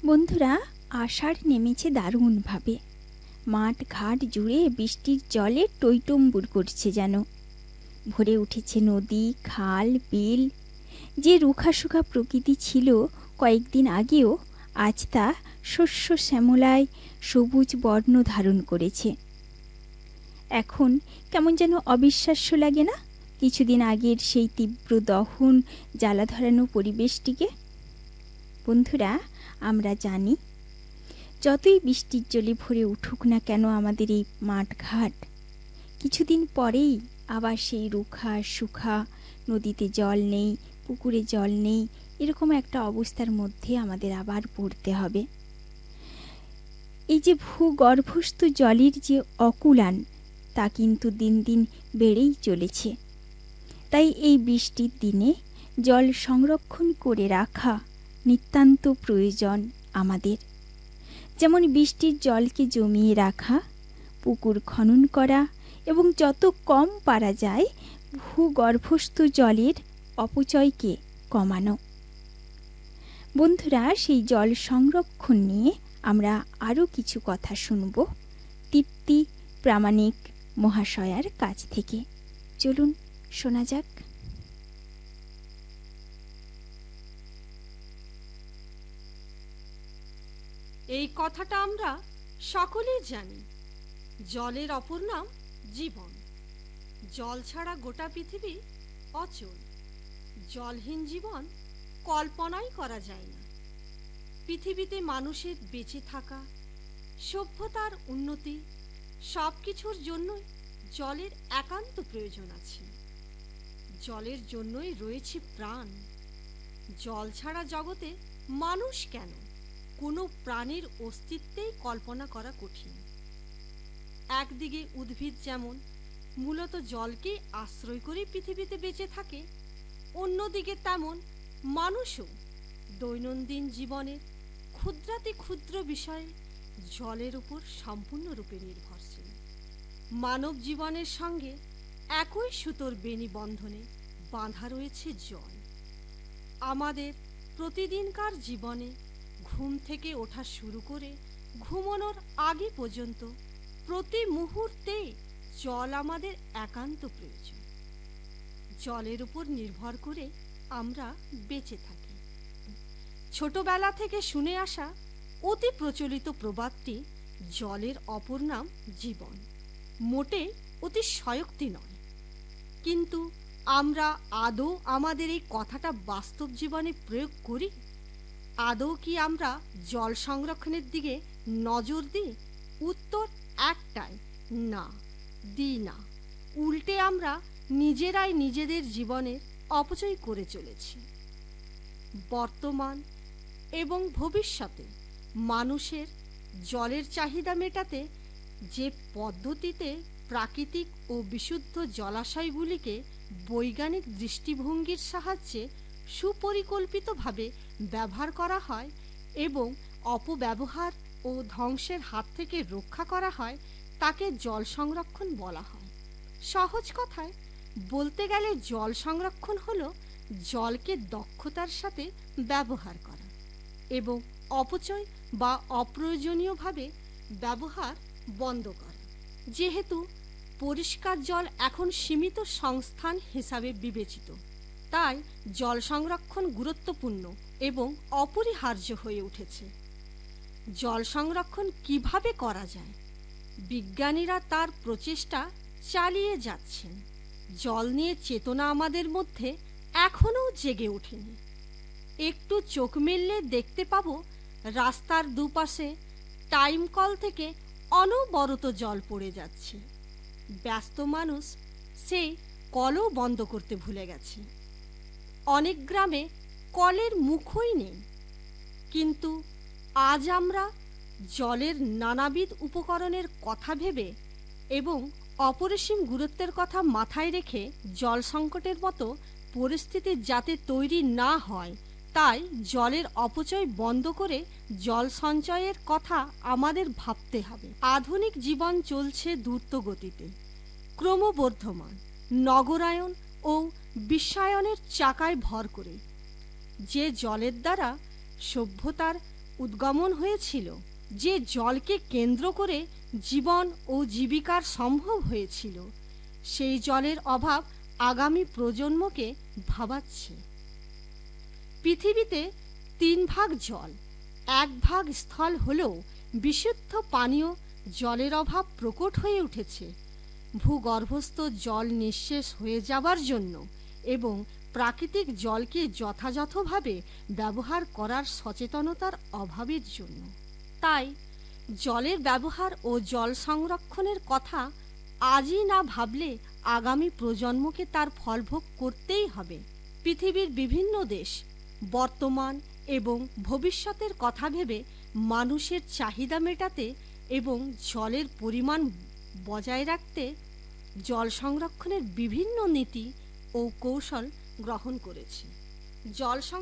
বন্ধুরা, আষাঢ় নেমেছে দারুণভাবে। মাঠ ঘাট জুড়ে বৃষ্টির জলে টইটম্বুর করছে যেন। ভরে উঠেছে নদী, খাল, বিল। যে রুখাসুখা প্রকৃতি ছিল কয়েকদিন আগেও, আজ তা শস্য শ্যামলায় সবুজ বর্ণ ধারণ করেছে। এখন কেমন যেন অবিশ্বাস্য লাগে না কিছুদিন আগের সেই তীব্র দহন জ্বালা ধরানো পরিবেশটিকে? বন্ধুরা, আমরা জানি যতই বৃষ্টির জলে ভরে উঠুক না কেন আমাদের এই মাঠঘাট, কিছুদিন পরেই আবার সেই রুখা সুখা, নদীতে জল নেই, পুকুরে জল নেই, এরকম একটা অবস্থার মধ্যে আমাদের আবার পড়তে হবে। এই যে ভূগর্ভস্থ জলের যে অকুলান, তা কিন্তু দিন দিন বেড়েই চলেছে। তাই এই বৃষ্টির দিনে জল সংরক্ষণ করে রাখা নিতান্ত প্রয়োজন আমাদের। যেমন বৃষ্টির জলকে জমিয়ে রাখা, পুকুর খনন করা এবং যত কম পারা যায় ভূগর্ভস্থ জলের অপচয়কে কমানো। বন্ধুরা, সেই জল সংরক্ষণ নিয়ে আমরা আরও কিছু কথা শুনব তৃপ্তি প্রামাণিক মহাশয়ার কাছ থেকে। চলুন শোনা যাক। এই কথাটা আমরা সকলেই জানি, জলের অপর নাম জীবন। জল ছাড়া গোটা পৃথিবী অচল। জলহীন জীবন কল্পনাই করা যায় না। পৃথিবীতে মানুষের বেঁচে থাকা, সভ্যতার উন্নতি, সব কিছুর জন্যই জলের একান্ত প্রয়োজন আছে। জলের জন্যই রয়েছে প্রাণ। জল ছাড়া জগতে মানুষ কেন, কোনো প্রাণীর অস্তিত্বেই কল্পনা করা কঠিন। একদিকে উদ্ভিদ যেমন মূলত জলকে আশ্রয় করে পৃথিবীতে বেঁচে থাকে, অন্যদিকে তেমন মানুষও দৈনন্দিন জীবনের ক্ষুদ্রাতি ক্ষুদ্র বিষয়ে জলের উপর সম্পূর্ণরূপে নির্ভরশীল। মানব জীবনের সঙ্গে একই সুতোর বেণী বন্ধনে বাঁধা রয়েছে জল। আমাদের প্রতিদিনকার জীবনে ঘুম থেকে ওঠা শুরু করে ঘুমানোর আগে পর্যন্ত প্রতি মুহূর্তে জল আমাদের একান্ত প্রয়োজন। জলের উপর নির্ভর করে আমরা বেঁচে থাকি। ছোটবেলা থেকে শুনে আসা অতি প্রচলিত প্রবাদটি জলের অপর নাম জীবন মোটে অতিশয়োক্তি নয়। কিন্তু আমরা আদৌ আমাদের এই কথাটা বাস্তব জীবনে প্রয়োগ করি? আদৌ কি আমরা জল সংরক্ষণের দিকে নজর দিই? উত্তর একটাই, না, দিই না। উল্টে আমরা নিজেরাই নিজেদের জীবনের অপচয় করে চলেছি। বর্তমান এবং ভবিষ্যতে মানুষের জলের চাহিদা মেটাতে যে পদ্ধতিতে প্রাকৃতিক ও বিশুদ্ধ জলাশয়গুলিকে বৈজ্ঞানিক দৃষ্টিভঙ্গির সাহায্যে সুপরিকল্পিতভাবে ব্যবহার করা হয় এবং অপব্যবহার ও ধ্বংসের হাত থেকে রক্ষা করা হয়, তাকে জল সংরক্ষণ বলা হয়। সহজ কথায় বলতে গেলে জল সংরক্ষণ হলো জলকে দক্ষতার সাথে ব্যবহার করা এবং অপচয় বা অপ্রয়োজনীয়ভাবে ব্যবহার বন্ধ করা। যেহেতু পরিষ্কার জল এখন সীমিত সংস্থান হিসাবে বিবেচিত, তাই জল সংরক্ষণ গুরুত্বপূর্ণ এবং অপরিহার্য হয়ে উঠেছে। জল সংরক্ষণ কিভাবে করা যায়? বিজ্ঞানীরা তার প্রচেষ্টা চালিয়ে যাচ্ছেন। জল নিয়ে চেতনা আমাদের মধ্যে এখনও জেগে ওঠেনি। একটু চোখ মেললে দেখতে পাবো রাস্তার দুপাশে টাইম কল থেকে অনবরত জল পড়ে যাচ্ছে। ব্যস্ত মানুষ সেই কলও বন্ধ করতে ভুলে গেছে। অনেক গ্রামে কলের মুখই নেই। কিন্তু আজ আমরা জলের নানাবিধ উপকরণের কথা ভেবে এবং অপরিসীম গুরুত্বের কথা মাথায় রেখে জল সংকটের মতো পরিস্থিতি যাতে তৈরি না হয়, তাই জলের অপচয় বন্ধ করে জল সঞ্চয়ের কথা আমাদের ভাবতে হবে। আধুনিক জীবন চলছে দ্রুত গতিতে। ক্রমবর্ধমান নগরায়ন ও বিশ্বায়নের চাকায় ভর করে যে জলের দ্বারা সভ্যতার উদ্গমন হয়েছিল, যে জলকে কেন্দ্র করে জীবন ও জীবিকার সম্ভব হয়েছিল, সেই জলের অভাব আগামী প্রজন্মকে ভাবাচ্ছে। পৃথিবীতে 3 ভাগ জল, 1 ভাগ স্থল হলেও বিশুদ্ধ পানীয় জলের অভাব প্রকট হয়ে উঠেছে ভূগর্ভস্থ জল নিঃশেষ হয়ে যাবার জন্য এবং প্রাকৃতিক জলকে যথাযথভাবে ব্যবহার করার সচেতনতার অভাবের জন্য। তাই জলের ব্যবহার ও জল সংরক্ষণের কথা আজই না ভাবলে আগামী প্রজন্মকে তার ফলভোগ করতেই হবে। পৃথিবীর বিভিন্ন দেশ বর্তমান এবং ভবিষ্যতের কথা ভেবে মানুষের চাহিদা মেটাতে এবং জলের পরিমাণ বজায় রাখতে জল সংরক্ষণের বিভিন্ন নীতি ও কৌশল গ্রহণ করেছে। জল